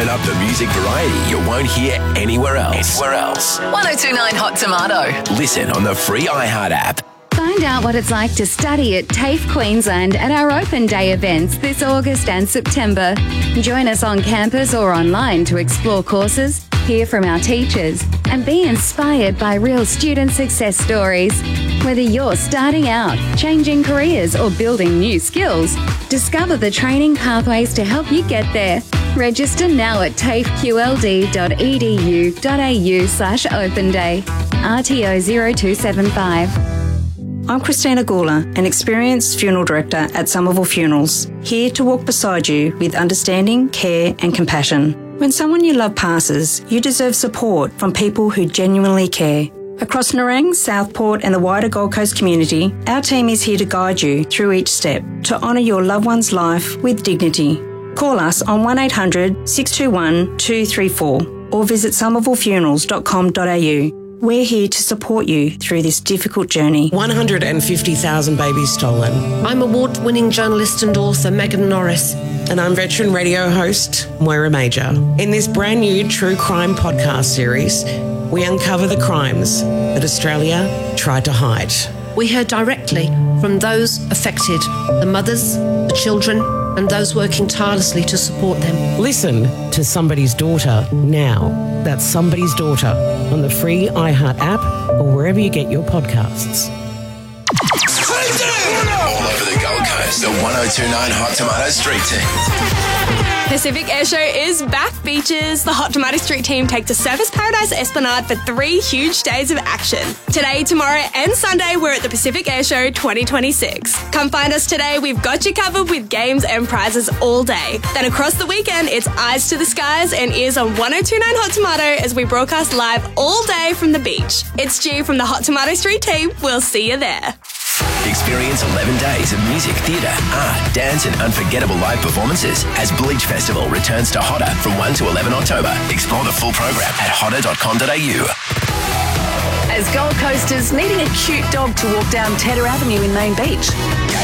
turn up the music variety you won't hear anywhere else. 1029 Hot Tomato. Listen on the free iHeart app. Find out what it's like to study at TAFE Queensland at our Open Day events this August and September. Join us on campus or online to explore courses, hear from our teachers, and be inspired by real student success stories. Whether you're starting out, changing careers, or building new skills, discover the training pathways to help you get there. Register now at tafeqld.edu.au/openday. RTO 0275. I'm Christina Gula, an experienced funeral director at Somerville Funerals, here to walk beside you with understanding, care and compassion. When someone you love passes, you deserve support from people who genuinely care. Across Nerang, Southport and the wider Gold Coast community, our team is here to guide you through each step to honour your loved one's life with dignity. Call us on 1800 621 234 or visit somervillefunerals.com.au. We're here to support you through this difficult journey. 150,000 babies stolen. I'm award-winning journalist and author Megan Norris. And I'm veteran radio host Moira Major. In this brand new true crime podcast series, we uncover the crimes that Australia tried to hide. We heard directly from those affected, the mothers, the children, and those working tirelessly to support them. Listen to Somebody's Daughter now. That's Somebody's Daughter on the free iHeart app or wherever you get your podcasts. All over the Gold Coast, the 1029 Hot Tomato Street Team. Pacific Airshow is back, beaches. The Hot Tomato Street team take to Surfers Paradise Esplanade for 3 huge days of action. Today, tomorrow and Sunday, we're at the Pacific Airshow 2026. Come find us today. We've got you covered with games and prizes all day. Then across the weekend, it's eyes to the skies and ears on 1029 Hot Tomato as we broadcast live all day from the beach. It's G from the Hot Tomato Street team. We'll see you there. Experience 11 days of music, theatre, art, dance and unforgettable live performances as Bleach Festival returns to Hodder from 1 to 11 October. Explore the full program at hodder.com.au. As Gold Coasters needing a cute dog to walk down Tedder Avenue in Main Beach.